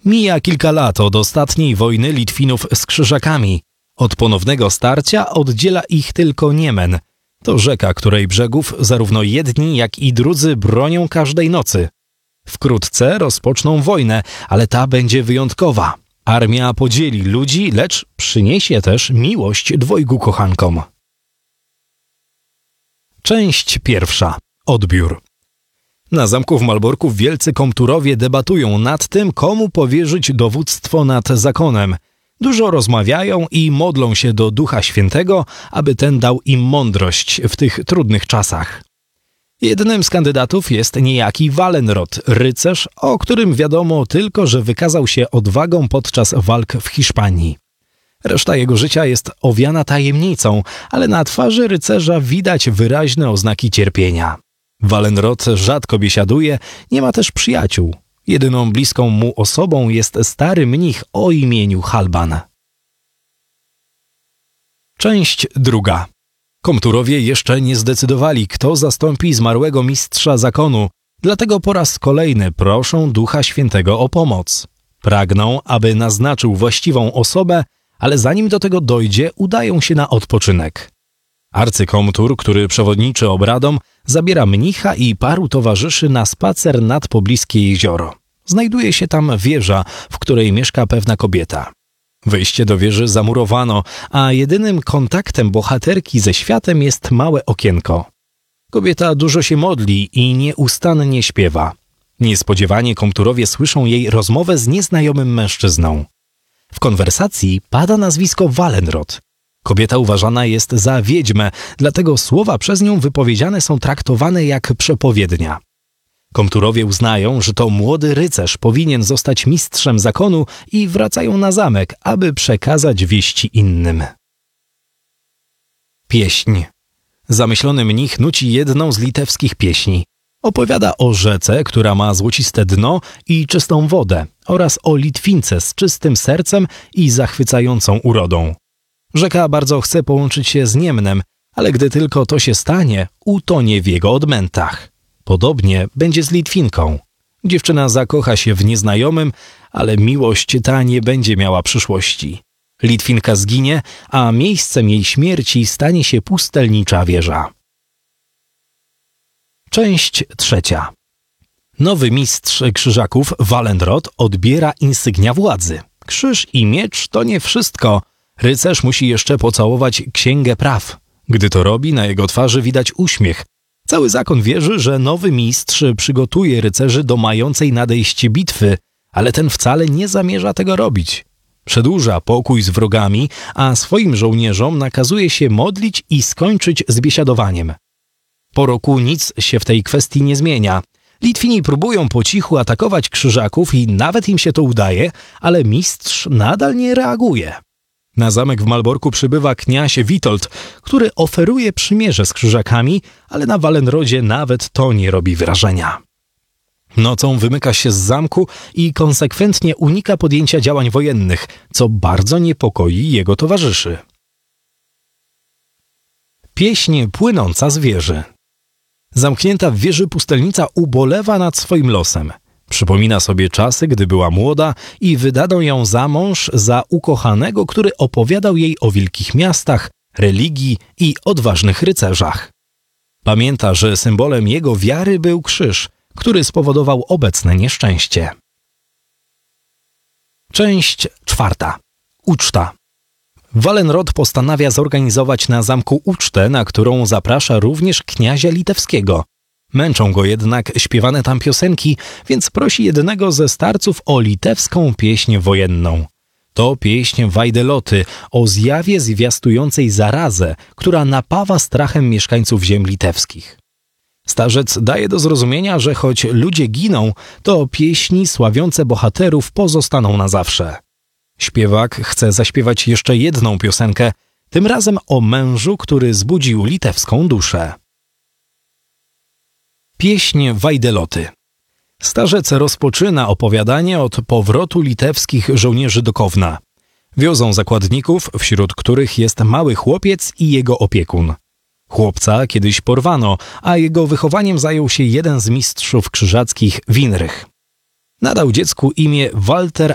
Mija kilka lat od ostatniej wojny Litwinów z Krzyżakami. Od ponownego starcia oddziela ich tylko Niemen. To rzeka, której brzegów zarówno jedni, jak i drudzy bronią każdej nocy. Wkrótce rozpoczną wojnę, ale ta będzie wyjątkowa. Armia podzieli ludzi, lecz przyniesie też miłość dwojgu kochankom. Część pierwsza. Odbiór. Na zamku w Malborku wielcy komturowie debatują nad tym, komu powierzyć dowództwo nad zakonem. Dużo rozmawiają i modlą się do Ducha Świętego, aby ten dał im mądrość w tych trudnych czasach. Jednym z kandydatów jest niejaki Wallenrod, rycerz, o którym wiadomo tylko, że wykazał się odwagą podczas walk w Hiszpanii. Reszta jego życia jest owiana tajemnicą, ale na twarzy rycerza widać wyraźne oznaki cierpienia. Wallenrod rzadko biesiaduje, nie ma też przyjaciół. Jedyną bliską mu osobą jest stary mnich o imieniu Halban. Część druga. Komturowie jeszcze nie zdecydowali, kto zastąpi zmarłego mistrza zakonu, dlatego po raz kolejny proszą Ducha Świętego o pomoc. Pragną, aby naznaczył właściwą osobę, ale zanim do tego dojdzie, udają się na odpoczynek. Arcykomtur, który przewodniczy obradom, zabiera mnicha i paru towarzyszy na spacer nad pobliskie jezioro. Znajduje się tam wieża, w której mieszka pewna kobieta. Wejście do wieży zamurowano, a jedynym kontaktem bohaterki ze światem jest małe okienko. Kobieta dużo się modli i nieustannie śpiewa. Niespodziewanie komturowie słyszą jej rozmowę z nieznajomym mężczyzną. W konwersacji pada nazwisko Wallenrod. Kobieta uważana jest za wiedźmę, dlatego słowa przez nią wypowiedziane są traktowane jak przepowiednia. Komturowie uznają, że to młody rycerz powinien zostać mistrzem zakonu i wracają na zamek, aby przekazać wieści innym. Pieśń. Zamyślony mnich nuci jedną z litewskich pieśni. Opowiada o rzece, która ma złociste dno i czystą wodę, oraz o Litwince z czystym sercem i zachwycającą urodą. Rzeka bardzo chce połączyć się z Niemnem, ale gdy tylko to się stanie, utonie w jego odmętach. Podobnie będzie z Litwinką. Dziewczyna zakocha się w nieznajomym, ale miłość ta nie będzie miała przyszłości. Litwinka zginie, a miejscem jej śmierci stanie się pustelnicza wieża. Część trzecia. Nowy mistrz krzyżaków, Wallenrod, odbiera insygnia władzy. Krzyż i miecz to nie wszystko. Rycerz musi jeszcze pocałować księgę praw. Gdy to robi, na jego twarzy widać uśmiech. Cały zakon wierzy, że nowy mistrz przygotuje rycerzy do mającej nadejść bitwy, ale ten wcale nie zamierza tego robić. Przedłuża pokój z wrogami, a swoim żołnierzom nakazuje się modlić i skończyć z biesiadowaniem. Po roku nic się w tej kwestii nie zmienia. Litwini próbują po cichu atakować krzyżaków i nawet im się to udaje, ale mistrz nadal nie reaguje. Na zamek w Malborku przybywa kniaź Witold, który oferuje przymierze z krzyżakami, ale na Wallenrodzie nawet to nie robi wrażenia. Nocą wymyka się z zamku i konsekwentnie unika podjęcia działań wojennych, co bardzo niepokoi jego towarzyszy. Pieśń płynąca z wieży. Zamknięta w wieży pustelnica ubolewa nad swoim losem. Przypomina sobie czasy, gdy była młoda i wydano ją za mąż za ukochanego, który opowiadał jej o wielkich miastach, religii i odważnych rycerzach. Pamięta, że symbolem jego wiary był krzyż, który spowodował obecne nieszczęście. Część czwarta. Uczta. Wallenrod postanawia zorganizować na zamku ucztę, na którą zaprasza również kniazia litewskiego. Męczą go jednak śpiewane tam piosenki, więc prosi jednego ze starców o litewską pieśń wojenną. To pieśń Wajdeloty o zjawie zwiastującej zarazę, która napawa strachem mieszkańców ziem litewskich. Starzec daje do zrozumienia, że choć ludzie giną, to pieśni sławiące bohaterów pozostaną na zawsze. Śpiewak chce zaśpiewać jeszcze jedną piosenkę, tym razem o mężu, który zbudził litewską duszę. Pieśń Wajdeloty. Starzec rozpoczyna opowiadanie od powrotu litewskich żołnierzy do Kowna. Wiozą zakładników, wśród których jest mały chłopiec i jego opiekun. Chłopca kiedyś porwano, a jego wychowaniem zajął się jeden z mistrzów krzyżackich, Winrych. Nadał dziecku imię Walter